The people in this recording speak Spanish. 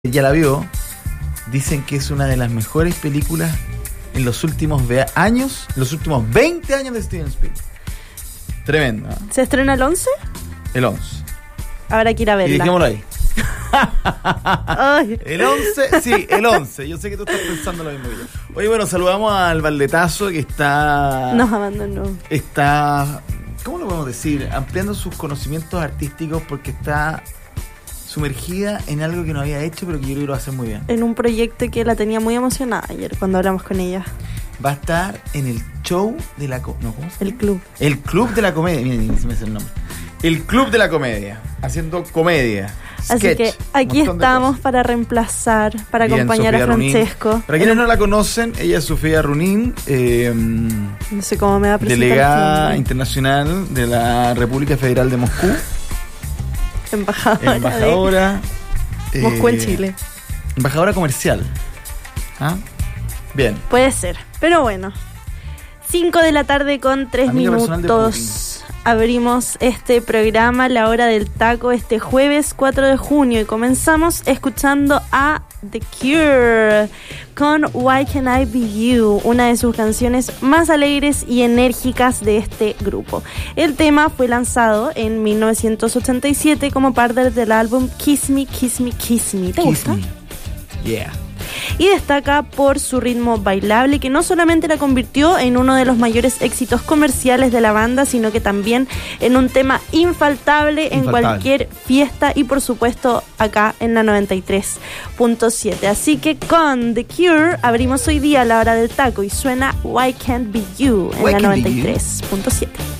ya la vio, dicen que es una de las mejores películas en los últimos años, los últimos 20 años de Steven Spielberg. Tremendo, ¿eh? ¿Se estrena el 11? El 11. Habrá que ir a verla. Y dejémoslo ahí. Ay. El 11, sí, el 11. Yo sé que tú estás pensando lo mismo que yo. Oye, bueno, saludamos al Valdetazo que está... Nos abandonó. Está, ¿cómo lo podemos decir? Ampliando sus conocimientos artísticos porque está sumergida en algo que no había hecho, pero que yo creo que lo hace muy bien. En un proyecto que la tenía muy emocionada ayer cuando hablamos con ella. Va a estar en el show de la... ¿cómo se llama? El club. El Club de la Comedia. Miren, se me hace el nombre. El Club de la Comedia. Haciendo comedia. Así Sketch, que aquí estamos para reemplazar, para bien, acompañar Sofía a Francesco. Runín. Para quienes no la conocen, ella es Sofía Runín, No sé cómo me va a presentar. delegada internacional de la República Federal de Moscú. Embajadora. Moscú en Chile. Embajadora comercial. ¿Ah? Bien. Puede ser, pero bueno. 5 de la tarde con 3 Amiga personal de minutos. Abrimos este programa, La Hora del Taco, este jueves 4 de junio y comenzamos escuchando a The Cure con Why Can't I Be You, una de sus canciones más alegres y enérgicas de este grupo. El tema fue lanzado en 1987 como parte del álbum Kiss Me, Kiss Me, Kiss Me. ¿Te gusta? Yeah. Y destaca por su ritmo bailable que no solamente la convirtió en uno de los mayores éxitos comerciales de la banda, sino que también en un tema infaltable en cualquier fiesta y por supuesto acá en la 93.7. Así que con The Cure abrimos hoy día La Hora del Taco y suena Why Can't Be You en la 93.7.